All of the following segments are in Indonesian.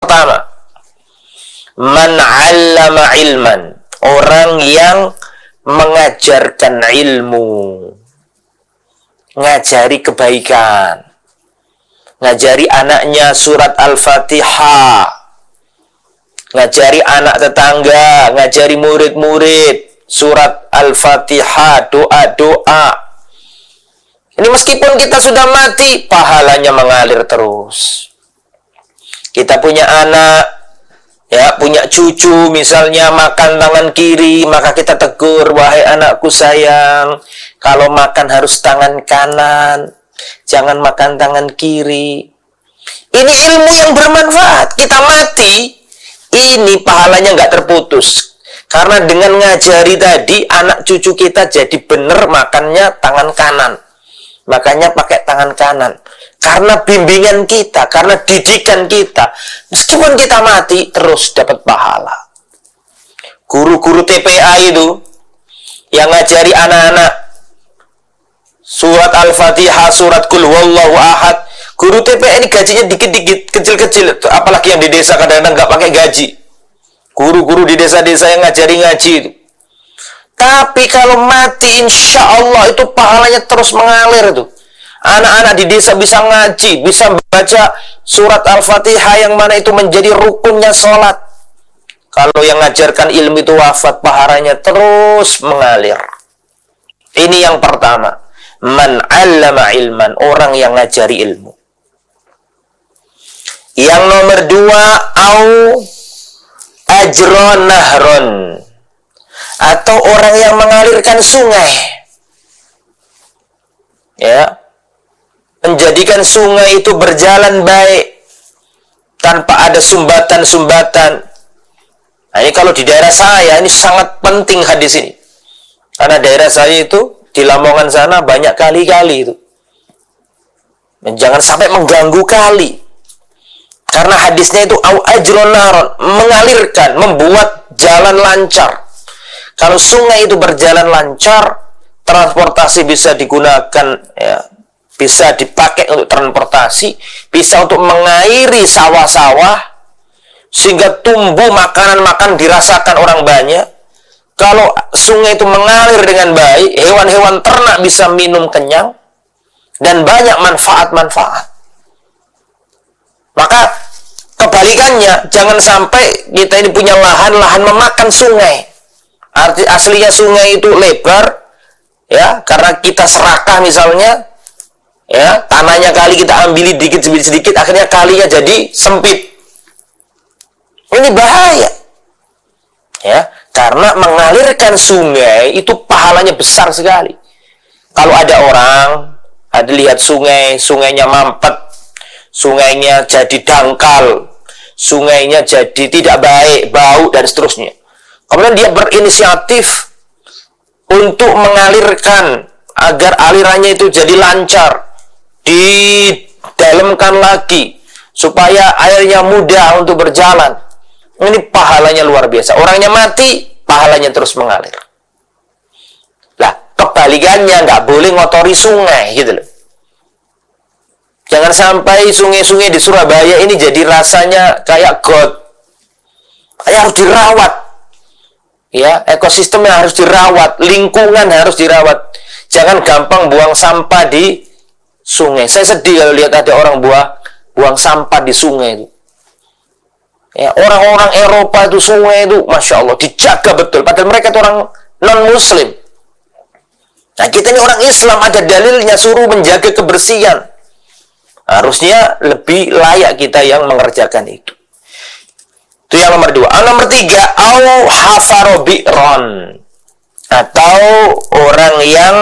pertama, man 'allama ilman, orang yang mengajarkan ilmu, ngajari kebaikan, ngajari anaknya surat Al-Fatihah, ngajari anak tetangga, ngajari murid-murid surat Al-Fatihah, doa-doa. Ini meskipun kita sudah mati, pahalanya mengalir terus. Kita punya anak, ya, punya cucu, misalnya makan tangan kiri, maka kita tegur, wahai anakku sayang, kalau makan harus tangan kanan, jangan makan tangan kiri. Ini ilmu yang bermanfaat. Kita mati, ini pahalanya nggak terputus. Karena dengan ngajari tadi, anak cucu kita jadi benar makannya tangan kanan. Makanya pakai tangan kanan. Karena bimbingan kita, karena didikan kita, meskipun kita mati, terus dapat pahala. Guru-guru TPA itu, yang ngajari anak-anak surat Al-Fatihah, surat Qul Huwallahu Ahad, guru TPA ini gajinya dikit-dikit, kecil-kecil. Apalagi yang di desa kadang-kadang nggak pakai gaji. Guru-guru di desa-desa yang ngajari ngaji itu. Tapi kalau mati, insya Allah itu pahalanya terus mengalir tuh. Anak-anak di desa bisa ngaji, bisa baca surat Al-Fatihah yang mana itu menjadi rukunnya sholat. Kalau yang ngajarkan ilmu itu wafat, pahalanya terus mengalir. Ini yang pertama. Man 'allama ilman, orang yang ngajari ilmu. Yang nomor dua, au ajron nahron, atau orang yang mengalirkan sungai, ya, menjadikan sungai itu berjalan baik tanpa ada sumbatan-sumbatan. Nah, ini kalau di daerah saya ini sangat penting hadis ini, karena daerah saya itu di Lamongan sana banyak kali-kali itu, dan jangan sampai mengganggu kali, karena hadisnya itu au ajron nahron, mengalirkan, membuat jalan lancar. Kalau sungai itu berjalan lancar, transportasi bisa digunakan, ya, bisa dipakai untuk transportasi, bisa untuk mengairi sawah-sawah, sehingga tumbuh makanan-makanan dirasakan orang banyak. Kalau sungai itu mengalir dengan baik, hewan-hewan ternak bisa minum kenyang, dan banyak manfaat-manfaat. Maka kebalikannya, jangan sampai kita ini punya lahan memakan sungai. Aslinya sungai itu lebar, ya, karena kita serakah misalnya, ya, tanahnya kali kita ambil sedikit, akhirnya kalinya jadi sempit. Ini bahaya, ya, karena mengalirkan sungai itu pahalanya besar sekali. Kalau ada orang, ada lihat sungainya mampet, sungainya jadi dangkal, sungainya jadi tidak baik, bau, dan seterusnya. Kemudian dia berinisiatif untuk mengalirkan agar alirannya itu jadi lancar, didalamkan lagi supaya airnya mudah untuk berjalan. Ini pahalanya luar biasa. Orangnya mati, pahalanya terus mengalir. Lah, kebalikannya nggak boleh ngotori sungai, gitu loh. Jangan sampai sungai-sungai di Surabaya ini jadi rasanya kayak got. Harus dirawat. Ya, ekosistemnya harus dirawat, lingkungan harus dirawat. Jangan gampang buang sampah di sungai. Saya sedih kalau lihat ada orang buang sampah di sungai itu. Ya, orang-orang Eropa itu sungai itu, masya Allah, dijaga betul. Padahal mereka itu orang non-Muslim. Nah, kita ini orang Islam, ada dalilnya suruh menjaga kebersihan. Harusnya lebih layak kita yang mengerjakan itu. Itu yang nomor dua. Nomor tiga, au hafaro bi'ron, atau orang yang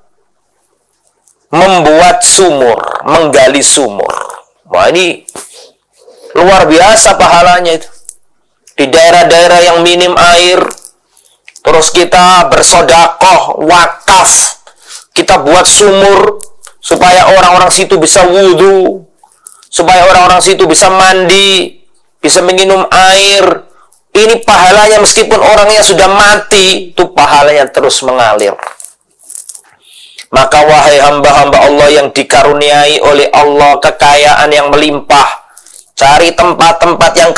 membuat sumur, menggali sumur. Wah, ini luar biasa pahalanya itu. Di daerah-daerah yang minim air, terus kita bersodakoh, wakaf, kita buat sumur supaya orang-orang situ bisa wudhu, supaya orang-orang situ bisa mandi, bisa minum air. Ini pahalanya meskipun orangnya sudah mati, itu pahalanya terus mengalir. Maka wahai hamba-hamba Allah yang dikaruniai oleh Allah kekayaan yang melimpah, cari tempat-tempat yang